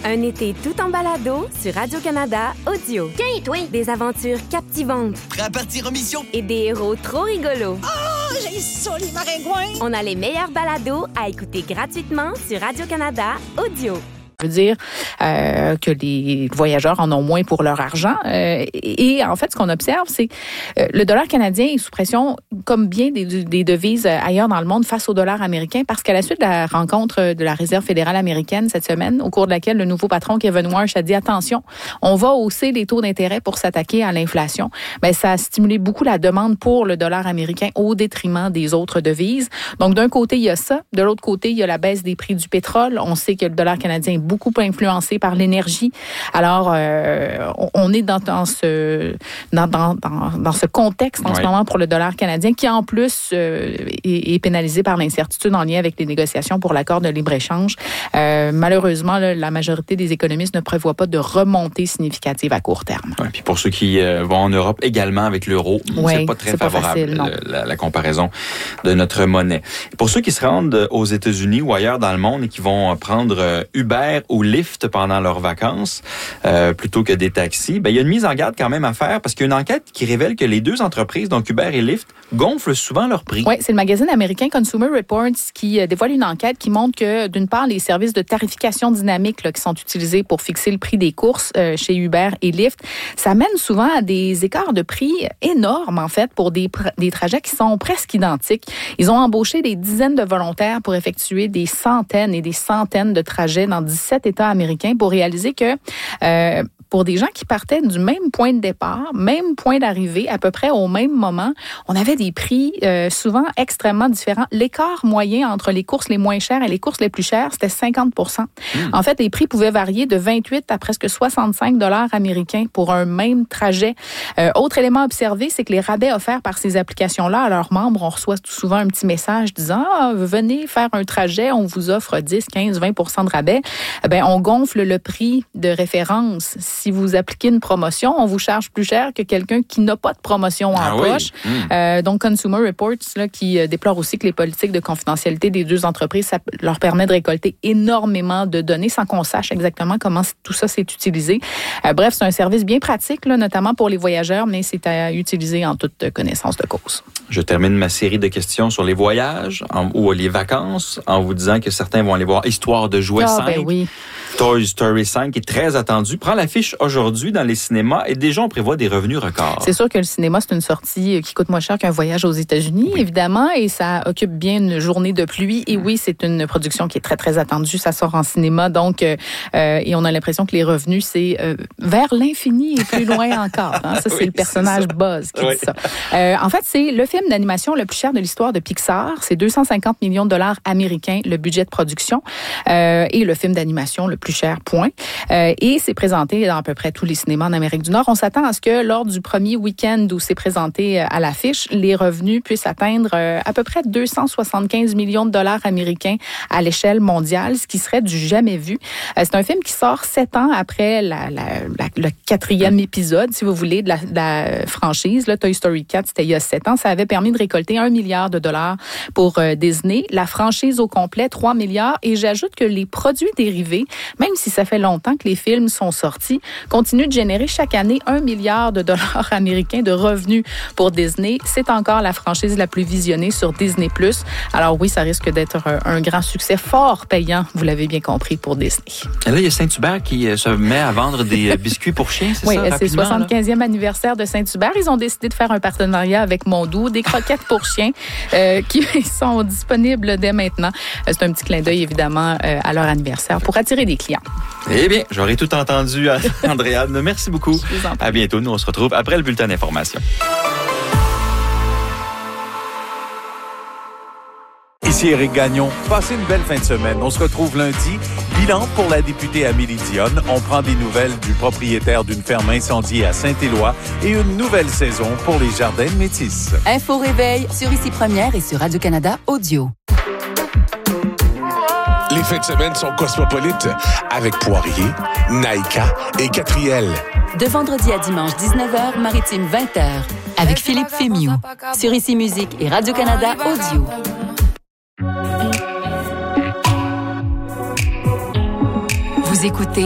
Un été tout en balado sur Radio-Canada Audio. Tiens, toi! Des aventures captivantes. Prêt à partir en mission? Et des héros trop rigolos. Oh, j'ai ça, les maringouins! On a les meilleurs balados à écouter gratuitement sur Radio-Canada Audio. Ça veut dire que les voyageurs en ont moins pour leur argent. Et en fait, ce qu'on observe, c'est le dollar canadien est sous pression, comme bien des devises ailleurs dans le monde, face au dollar américain, parce qu'à la suite de la rencontre de la Réserve fédérale américaine cette semaine, au cours de laquelle le nouveau patron Kevin Warsh a dit « Attention, on va hausser les taux d'intérêt pour s'attaquer à l'inflation », ben, ça a stimulé beaucoup la demande pour le dollar américain au détriment des autres devises. Donc, d'un côté, il y a ça. De l'autre côté, il y a la baisse des prix du pétrole. On sait que le dollar canadien est beaucoup influencé par l'énergie. Alors, on est dans ce contexte en ce moment pour le dollar canadien qui, en plus, est pénalisé par l'incertitude en lien avec les négociations pour l'accord de libre-échange. Malheureusement, la majorité des économistes ne prévoient pas de remontée significative à court terme. Ouais, puis pour ceux qui vont en Europe également avec l'euro, c'est pas très favorable la comparaison de notre monnaie. Pour ceux qui se rendent aux États-Unis ou ailleurs dans le monde et qui vont prendre Uber ou Lyft pendant leurs vacances plutôt que des taxis, ben, il y a une mise en garde quand même à faire parce qu'il y a une enquête qui révèle que les deux entreprises, donc Uber et Lyft, gonflent souvent leurs prix. Oui, c'est le magazine américain Consumer Reports qui dévoile une enquête qui montre que, d'une part, les services de tarification dynamique là, qui sont utilisés pour fixer le prix des courses chez Uber et Lyft, ça mène souvent à des écarts de prix énormes, en fait, pour des trajets qui sont presque identiques. Ils ont embauché des dizaines de volontaires pour effectuer des centaines et des centaines de trajets dans 17 États américains pour réaliser que pour des gens qui partaient du même point de départ, même point d'arrivée, à peu près au même moment, on avait des prix souvent extrêmement différents. L'écart moyen entre les courses les moins chères et les courses les plus chères, c'était 50 %. En fait, les prix pouvaient varier de 28 à presque 65 $ américains pour un même trajet. Autre élément observé, c'est que les rabais offerts par ces applications-là à leurs membres, on reçoit souvent un petit message disant « Ah, venez faire un trajet, on vous offre 10, 15, 20 % de rabais. » Ben, on gonfle le prix de référence. Si vous appliquez une promotion, on vous charge plus cher que quelqu'un qui n'a pas de promotion en poche. Donc, Consumer Reports, là, qui déplore aussi que les politiques de confidentialité des deux entreprises, ça leur permet de récolter énormément de données sans qu'on sache exactement comment tout ça s'est utilisé. Bref, c'est un service bien pratique, là, notamment pour les voyageurs, mais c'est à utiliser en toute connaissance de cause. Je termine ma série de questions sur les voyages ou les vacances en vous disant que certains vont aller voir Histoire de jouets 5. Ben oui. Toy Story 5 est très attendu. Prend l'affiche aujourd'hui dans les cinémas et déjà on prévoit des revenus records. C'est sûr que le cinéma, c'est une sortie qui coûte moins cher qu'un voyage aux États-Unis, évidemment, et ça occupe bien une journée de pluie. Et oui, c'est une production qui est très, très attendue. Ça sort en cinéma, donc, et on a l'impression que les revenus, c'est vers l'infini et plus loin encore. Hein? Ça, c'est le personnage Buzz qui dit ça. En fait, c'est le film d'animation le plus cher de l'histoire de Pixar. C'est 250 millions de $ américains, le budget de production, et le film d'animation le plus cher, point. Et c'est présenté dans à peu près tous les cinémas en Amérique du Nord. On s'attend à ce que lors du premier week-end où c'est présenté à l'affiche, les revenus puissent atteindre à peu près 275 millions de $ américains à l'échelle mondiale, ce qui serait du jamais vu. C'est un film qui sort 7 ans après le 4e épisode, si vous voulez, de la franchise. Là, Toy Story 4, c'était il y a 7 ans. Ça avait permis de récolter 1 milliard de $ pour Disney. La franchise au complet, 3 milliards. Et j'ajoute que les produits dérivés, même si ça fait longtemps que les films sont sortis, continuent de générer chaque année 1 milliard de $ américains de revenus pour Disney. C'est encore la franchise la plus visionnée sur Disney+. Alors oui, ça risque d'être un grand succès fort payant, vous l'avez bien compris, pour Disney. Et là, il y a Saint-Hubert qui se met à vendre des biscuits pour chiens, c'est ça? Oui, c'est le 75e anniversaire de Saint-Hubert. Ils ont décidé de faire un partenariat avec Mondou, des croquettes pour chiens qui sont disponibles dès maintenant. C'est un petit clin d'œil, évidemment, à leur anniversaire pour attirer des clients. Eh bien, j'aurais tout entendu, Andréane. Merci beaucoup. À bientôt. Nous, on se retrouve après le bulletin d'information. Ici Éric Gagnon. Passez une belle fin de semaine. On se retrouve lundi. Bilan pour la députée Amélie Dionne. On prend des nouvelles du propriétaire d'une ferme incendiée à Saint-Éloi et une nouvelle saison pour les jardins Métis. Info réveil sur Ici Première et sur Radio-Canada Audio. Les fins de semaine sont cosmopolites avec Poirier, Naïka et Catriel. De vendredi à dimanche 19h, Maritime 20h, avec Philippe Fémiou. Sur Ici Musique et Radio-Canada Audio. Vous écoutez